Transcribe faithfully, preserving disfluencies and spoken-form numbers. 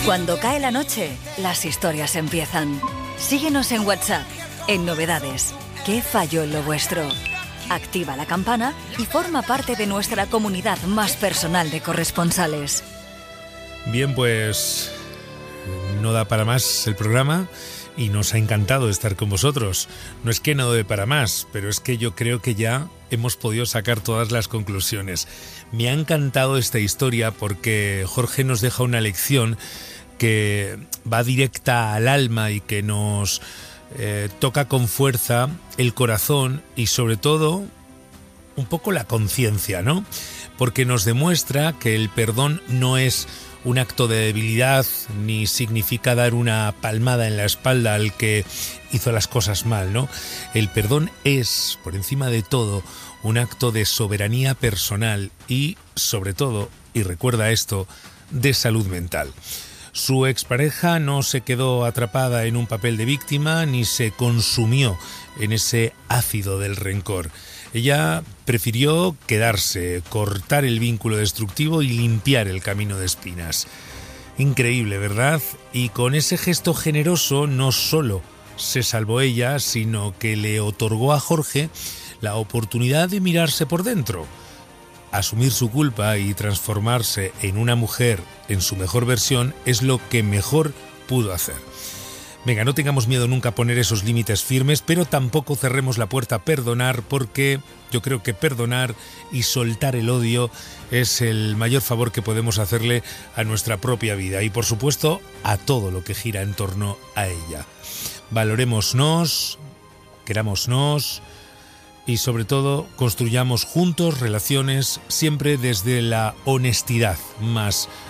Cuando cae la noche, las historias empiezan. Síguenos en WhatsApp, en Novedades. ¿Qué falló en lo vuestro? Activa la campana y forma parte de nuestra comunidad más personal de corresponsales. Bien, pues no da para más el programa y nos ha encantado estar con vosotros. No es que no dé para más, pero es que yo creo que ya hemos podido sacar todas las conclusiones. Me ha encantado esta historia porque Jorge nos deja una lección que va directa al alma y que nos eh, toca con fuerza el corazón y sobre todo un poco la conciencia, ¿no? Porque nos demuestra que el perdón no es un acto de debilidad ni significa dar una palmada en la espalda al que hizo las cosas mal, ¿no? El perdón es, por encima de todo, un acto de soberanía personal y, sobre todo, y recuerda esto, de salud mental. Su expareja no se quedó atrapada en un papel de víctima ni se consumió en ese ácido del rencor. Ella prefirió quedarse, cortar el vínculo destructivo y limpiar el camino de espinas. Increíble, ¿verdad? Y con ese gesto generoso no solo se salvó ella, sino que le otorgó a Jorge la oportunidad de mirarse por dentro, asumir su culpa y transformarse en una mujer en su mejor versión es lo que mejor pudo hacer. Venga, no tengamos miedo nunca a poner esos límites firmes, pero tampoco cerremos la puerta a perdonar, porque yo creo que perdonar y soltar el odio es el mayor favor que podemos hacerle a nuestra propia vida y, por supuesto, a todo lo que gira en torno a ella. Valorémonos, querámonos y, sobre todo, construyamos juntos relaciones siempre desde la honestidad más